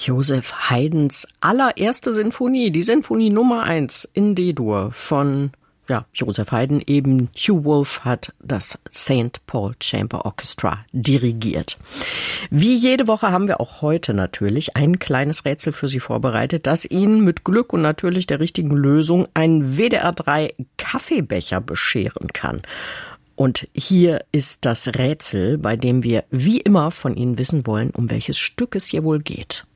Joseph Haydns allererste Sinfonie, die Sinfonie Nummer 1 in D-Dur von Joseph Haydn, eben Hugh Wolf hat das St. Paul Chamber Orchestra dirigiert. Wie jede Woche haben wir auch heute natürlich ein kleines Rätsel für Sie vorbereitet, das Ihnen mit Glück und natürlich der richtigen Lösung einen WDR 3 Kaffeebecher bescheren kann. Und hier ist das Rätsel, bei dem wir wie immer von Ihnen wissen wollen, um welches Stück es hier wohl geht.